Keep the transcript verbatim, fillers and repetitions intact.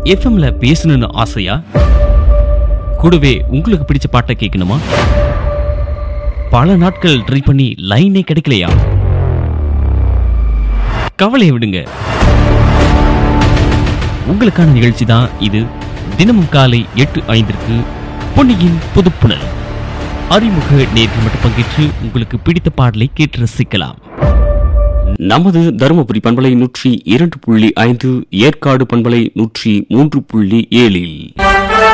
எஃப்எம்ல பேசணும்னு ஆசையா? கூடவே உங்களுக்கு பிடிச்ச பாட்டை கேட்கணுமா? பல நாட்கள் ட்ரை பண்ணி லைனே கிடைக்கலையா? கவலையை விடுங்க, உங்களுக்கான நிகழ்ச்சி தான் இது. தினமும் காலை எட்டு ஐந்திற்கு பொன்னியின் புதுப்புணல். அறிமுக நேர்கள் மட்டும் பங்கேற்று உங்களுக்கு பிடித்த பாடலை கேட்டு ரசிக்கலாம். நமது தருமபுரி பண்பலை நூற்றி இரண்டு புள்ளி ஐந்து, ஏற்காடு பண்பலை நூற்றி மூன்று புள்ளி ஏழில்